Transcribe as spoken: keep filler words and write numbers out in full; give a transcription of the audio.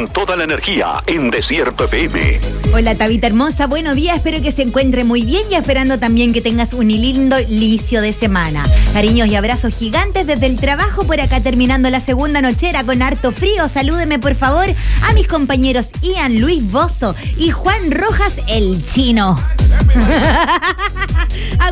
con toda la energía en Desierto F M. Hola, Tabita hermosa, buenos días, espero que se encuentre muy bien y esperando también que tengas un lindo inicio de semana. Cariños y abrazos gigantes desde el trabajo, por acá terminando la segunda nochera con harto frío. Salúdeme por favor a mis compañeros Ian Luis Bozo y Juan Rojas el Chino.